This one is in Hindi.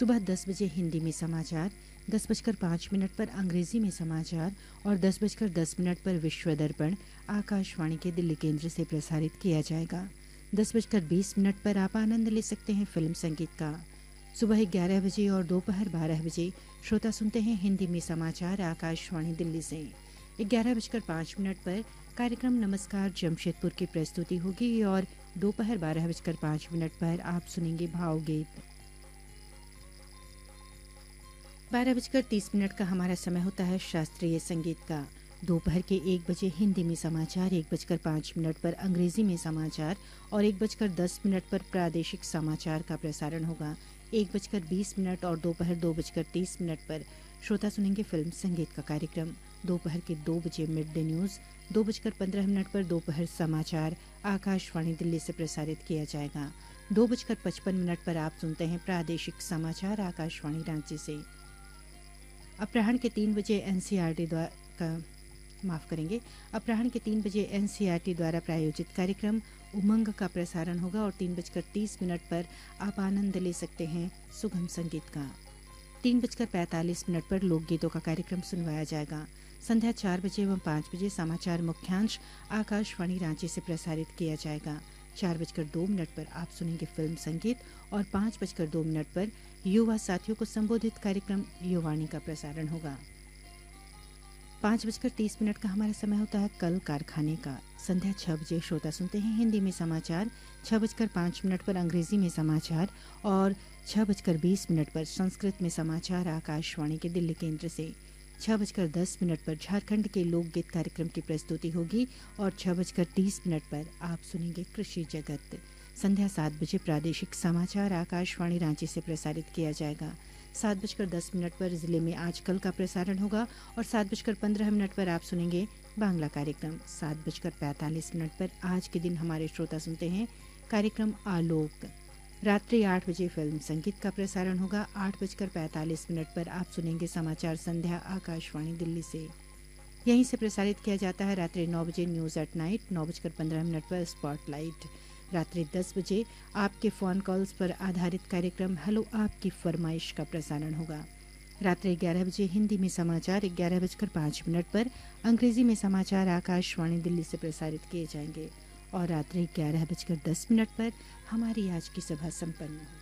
सुबह 10 बजे हिंदी में समाचार, 10:05 पर अंग्रेजी में समाचार और 10:10 पर विश्व दर्पण आकाशवाणी के दिल्ली केंद्र से प्रसारित किया जाएगा। 10:20 पर आप आनंद ले सकते हैं फिल्म संगीत का। सुबह 11 बजे और दोपहर 12 बजे श्रोता सुनते हैं हिंदी में समाचार आकाशवाणी दिल्ली से। 11:05 पर कार्यक्रम नमस्कार जमशेदपुर की प्रस्तुति होगी और दोपहर 12:05 पर आप सुनेंगे भावगीत। 12:30 का हमारा समय होता है शास्त्रीय संगीत का। दोपहर के 1 बजे हिंदी में समाचार, 1:05 पर अंग्रेजी में समाचार और 1:10 पर प्रादेशिक समाचार का प्रसारण होगा। 1:20 और दोपहर 2:30 पर श्रोता सुनेंगे फिल्म संगीत का कार्यक्रम। दोपहर के 2 बजे मिड डे न्यूज़, 2:15 पर दोपहर समाचार आकाशवाणी दिल्ली से प्रसारित किया जाएगा। 2:55 पर आप सुनते हैं प्रादेशिक समाचार आकाशवाणी रांची से। अपराह्न के 3 बजे अपराह्न के 3 बजे एनसीईआरटी द्वारा प्रायोजित कार्यक्रम उमंग का प्रसारण होगा और 3:30 पर आप आनंद ले सकते हैं सुगम संगीत का। 3:45 पर लोकगीतों का कार्यक्रम सुनवाया जाएगा। संध्या 4 बजे एवं 5 बजे समाचार मुख्यांश आकाशवाणी रांची से प्रसारित किया जाएगा। 4:02 पर आप सुनेंगे फिल्म संगीत और 5:02 पर युवा साथियों को संबोधित कार्यक्रम युवाणी का प्रसारण होगा। 5:30 का हमारा समय होता है कल कारखाने का। संध्या 6 बजे श्रोता सुनते हैं हिंदी में समाचार, 6:05 पर अंग्रेजी में समाचार और 6:20 पर संस्कृत में समाचार आकाशवाणी के दिल्ली केंद्र से। 6:10 पर झारखंड के लोकगीत कार्यक्रम की प्रस्तुति होगी और 6:30 पर आप सुनेंगे कृषि जगत। संध्या 7 बजे प्रादेशिक समाचार आकाशवाणी रांची से प्रसारित किया जाएगा। 7:10 पर जिले में आजकल का प्रसारण होगा और 7:15 पर आप सुनेंगे बांग्ला कार्यक्रम। 7:45 पर आज के दिन हमारे श्रोता सुनते हैं कार्यक्रम आलोक। रात्रि 8 बजे फिल्म संगीत का प्रसारण होगा। 8:45 पर आप सुनेंगे समाचार संध्या आकाशवाणी दिल्ली से। यहीं से प्रसारित किया जाता है रात्रि 9 बजे न्यूज़ एट नाइट, 9:15 पर स्पॉटलाइट। रात्रि 10 बजे आपके फ़ोन कॉल्स पर आधारित कार्यक्रम हेलो आपकी फरमाइश का प्रसारण होगा। रात्रि 11 बजे हिंदी में समाचार, 11:05 पर अंग्रेजी में समाचार आकाशवाणी दिल्ली से प्रसारित किए जाएंगे और रात्रि 11:10 पर हमारी आज की सभा संपन्न होगी।